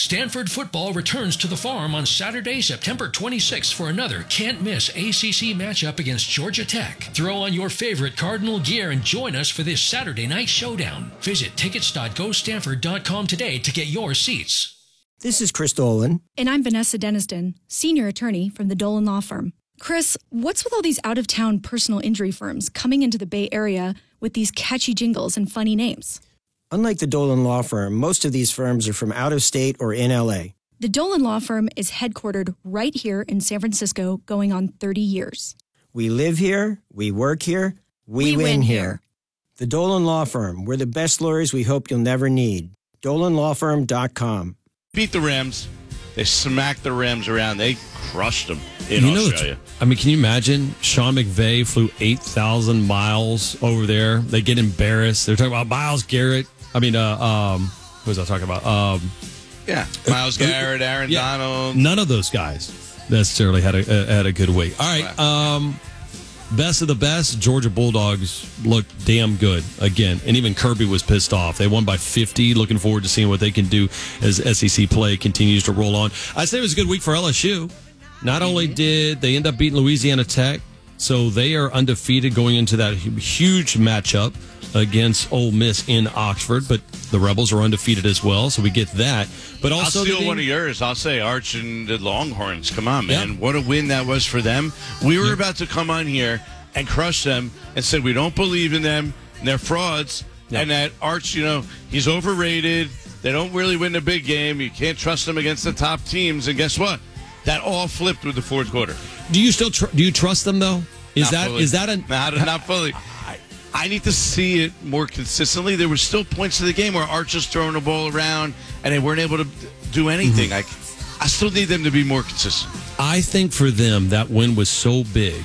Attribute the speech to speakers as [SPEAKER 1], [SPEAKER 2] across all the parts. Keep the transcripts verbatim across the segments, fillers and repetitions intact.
[SPEAKER 1] Stanford football returns to the Farm on Saturday, September twenty-sixth for another can't-miss A C C matchup against Georgia Tech. Throw on your favorite Cardinal gear and join us for this Saturday night showdown. Visit tickets dot go stanford dot com today to get your seats.
[SPEAKER 2] This is Chris Dolan.
[SPEAKER 3] And I'm Vanessa Deniston, senior attorney from the Dolan Law Firm. Chris, what's with all these out-of-town personal injury firms coming into the Bay Area with these catchy jingles and funny names?
[SPEAKER 2] Unlike the Dolan Law Firm, most of these firms are from out of state or in L A.
[SPEAKER 3] The Dolan Law Firm is headquartered right here in San Francisco, going on thirty years.
[SPEAKER 2] We live here, we work here, we,
[SPEAKER 3] We
[SPEAKER 2] win,
[SPEAKER 3] win
[SPEAKER 2] here.
[SPEAKER 3] here.
[SPEAKER 2] The Dolan Law Firm, we're the best lawyers we hope you'll never need. dolan law firm dot com.
[SPEAKER 4] Beat the Rams. They smacked the Rams around. They crushed them in
[SPEAKER 5] you know,
[SPEAKER 4] Australia.
[SPEAKER 5] I mean, can you imagine? Sean McVay flew eight thousand miles over there. They get embarrassed. They're talking about Myles Garrett. I mean, uh, um, who was I talking about? Um,
[SPEAKER 4] Yeah, Myles Garrett, Aaron
[SPEAKER 5] yeah,
[SPEAKER 4] Donald.
[SPEAKER 5] None of those guys necessarily had a uh, had a good week. All right, um, best of the best. Georgia Bulldogs looked damn good again, and even Kirby was pissed off. They won by fifty. Looking forward to seeing what they can do as S E C play continues to roll on. I say it was a good week for L S U. Not only
[SPEAKER 4] Mm-hmm.
[SPEAKER 5] did they end up beating Louisiana Tech, so they are undefeated going into that huge matchup against Ole Miss in Oxford, but the Rebels are undefeated as well, so we get that. But also,
[SPEAKER 4] I'll steal
[SPEAKER 5] the,
[SPEAKER 4] one of yours. I'll say Arch and the Longhorns. Come on, man.
[SPEAKER 5] Yep.
[SPEAKER 4] What a win that was for them. We were
[SPEAKER 5] Yep.
[SPEAKER 4] about to come on here and crush them and said we don't believe in them, and they're frauds,
[SPEAKER 5] Yep.
[SPEAKER 4] and that Arch, you know, he's overrated. They don't really win the big game. You can't trust them against the top teams. And guess what? That all flipped with the fourth quarter.
[SPEAKER 5] do you still tr- do you trust them though? Is
[SPEAKER 4] Not
[SPEAKER 5] that
[SPEAKER 4] fully.
[SPEAKER 5] is that a
[SPEAKER 4] not, not fully? I, I need to see it more consistently. There were still points of the game where Arch was throwing the ball around and they weren't able to do anything.
[SPEAKER 5] Mm-hmm.
[SPEAKER 4] I, I still need them to be more consistent.
[SPEAKER 5] I think for them that win was so big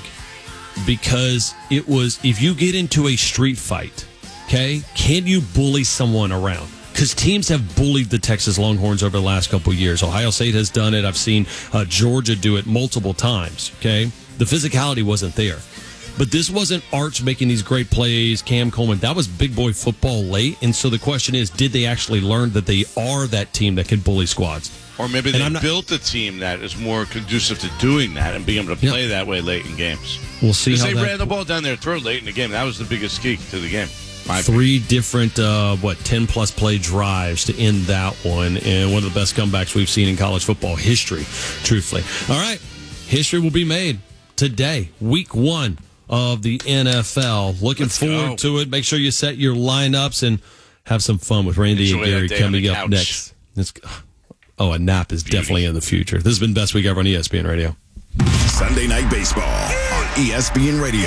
[SPEAKER 5] because it was if you get into a street fight, okay, can you bully someone around? Because teams have bullied the Texas Longhorns over the last couple of years. Ohio State has done it. I've seen uh, Georgia do it multiple times, okay? The physicality wasn't there. But this wasn't Arch making these great plays, Cam Coleman. That was big boy football late. And so the question is, did they actually learn that they are that team that can bully squads?
[SPEAKER 4] Or maybe
[SPEAKER 5] And
[SPEAKER 4] they
[SPEAKER 5] I'm not-
[SPEAKER 4] built a team that is more conducive to doing that and being able to
[SPEAKER 5] Yeah.
[SPEAKER 4] play that way late in games.
[SPEAKER 5] We'll see
[SPEAKER 4] Because
[SPEAKER 5] how
[SPEAKER 4] they
[SPEAKER 5] that...
[SPEAKER 4] ran the ball down their throat late in the game. That was the biggest key to the game. My
[SPEAKER 5] Three different, uh, what, ten-plus play drives to end that one. And one of the best comebacks we've seen in college football history, truthfully. All right. History will be made today, week one of the N F L. Looking
[SPEAKER 4] Let's
[SPEAKER 5] forward
[SPEAKER 4] go.
[SPEAKER 5] to it. Make sure you set your lineups and have some fun with Randy
[SPEAKER 4] Enjoy
[SPEAKER 5] and Gary
[SPEAKER 4] that day on
[SPEAKER 5] coming
[SPEAKER 4] the
[SPEAKER 5] up
[SPEAKER 4] couch.
[SPEAKER 5] next. It's, oh, a nap is
[SPEAKER 4] Beauty.
[SPEAKER 5] definitely in the future. This has been Best Week Ever on E S P N Radio.
[SPEAKER 6] Sunday Night Baseball on E S P N Radio.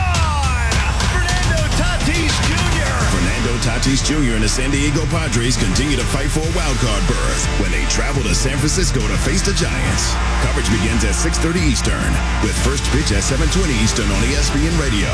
[SPEAKER 7] Fernando Tatis Junior
[SPEAKER 6] Fernando Tatis Junior and the San Diego Padres continue to fight for a wild card berth when they travel to San Francisco to face the Giants. Coverage begins at six thirty Eastern with first pitch at seven twenty Eastern on E S P N Radio.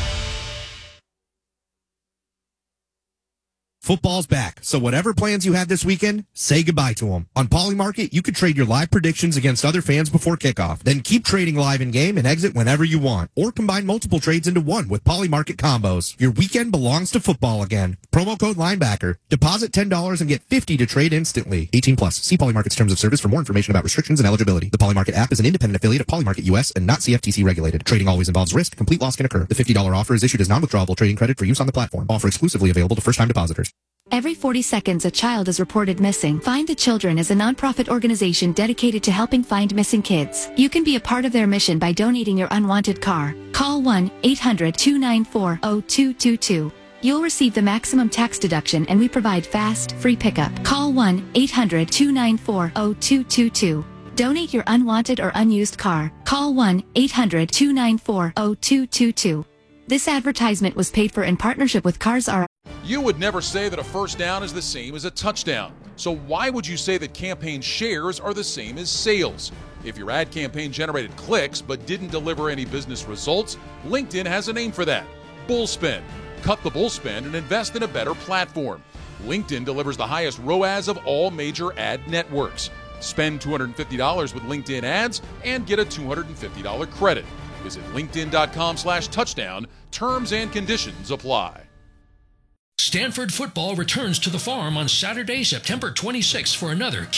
[SPEAKER 8] Football's back, so whatever plans you had this weekend, say goodbye to them. On Polymarket, you can trade your live predictions against other fans before kickoff. Then keep trading live in-game and exit whenever you want. Or combine multiple trades into one with Polymarket combos. Your weekend belongs to football again. Promo code Linebacker. Deposit ten dollars and get fifty dollars to trade instantly. eighteen plus. See Polymarket's terms of service for more information about restrictions and eligibility. The Polymarket app is an independent affiliate of Polymarket U S and not C F T C regulated. Trading always involves risk. Complete loss can occur. The fifty dollars offer is issued as non-withdrawable trading credit for use on the platform. Offer exclusively available to first-time depositors.
[SPEAKER 9] Every forty seconds, a child is reported missing. Find the Children is a nonprofit organization dedicated to helping find missing kids. You can be a part of their mission by donating your unwanted car. Call one eight hundred two nine four zero two two two. You'll receive the maximum tax deduction and we provide fast, free pickup. Call one eight hundred two nine four zero two two two. Donate your unwanted or unused car. Call one eight hundred two nine four zero two two two. This advertisement was paid for in partnership with Cars R.
[SPEAKER 10] You would never say that a first down is the same as a touchdown. So why would you say that campaign shares are the same as sales? If your ad campaign generated clicks but didn't deliver any business results, LinkedIn has a name for that. Bullspend. Cut the bullspend and invest in a better platform. LinkedIn delivers the highest R O A S of all major ad networks. Spend two hundred fifty dollars with LinkedIn ads and get a two hundred fifty dollars credit. Visit linkedin.com slash touchdown. Terms and conditions apply.
[SPEAKER 1] Stanford football returns to the Farm on Saturday, September twenty-sixth for another